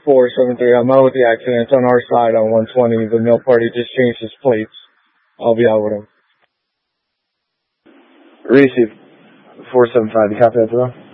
473. I'm out with the accident. It's on our side on 120. The mill party just changed his plates. I'll be out with him. Receive. 475. You copy that, bro?